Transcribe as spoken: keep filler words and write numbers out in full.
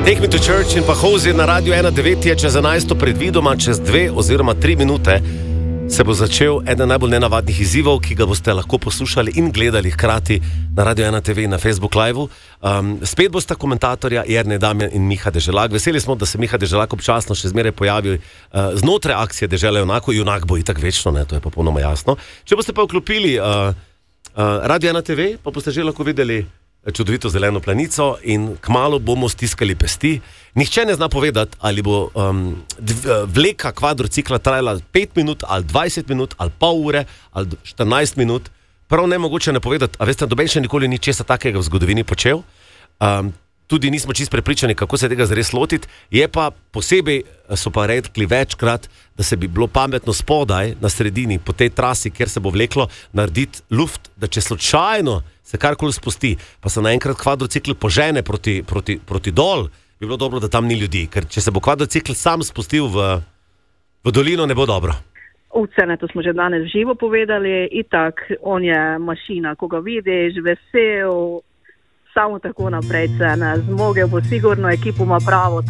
Take Me to Church in pa Hozier na Radio ena devet je čez enajsto predvidoma, čez dve oziroma tri minute se bo začel eden najbolj nenavadnih izzivov, ki ga boste lahko poslušali in gledali hkrati na Radio ena te ve in na Facebook Live-u. Um, spet bosta komentatorja Jernej Damjan in Miha Deželak. Veseli smo, da se Miha Deželak občasno še zmeraj pojavi uh, znotraj akcije Dežela junakov. Junak bo itak večno, ne, to je popolnoma jasno. Če boste pa vklopili uh, uh, Radio ena te ve, pa boste že lahko videli čudovito zeleno planico in kmalu bomo stiskali pesti. Nihče ne zna povedati, ali bo um, vleka kvadrocikla trajala pet minut, ali dvajset minut, ali pol ure, ali štirinajst minut. Prav nemogoče ne povedati, a veste, noben še nikoli ni česa takega v zgodovini počel. Um, tudi nismo čisto prepričani, kako se tega zares lotiti. Je pa posebej, so pa rekli večkrat, da se bi bilo pametno spodaj, na sredini, po tej trasi, kjer se bo vleklo, narediti luft, da če slučajno se karkoli spusti, pa se naenkrat kvadrocikl požene proti, proti, proti dol, bi bilo dobro, da tam ni ljudi. Ker če se bo kvadrocikl sam spustil v, v dolino, ne bo dobro. Vse, to smo že danes živo povedali. Itak, on je mašina, ko ga vidiš, vesel, samo tako naprej, ne, zmogel bo sigurno, ekipo ima pravo.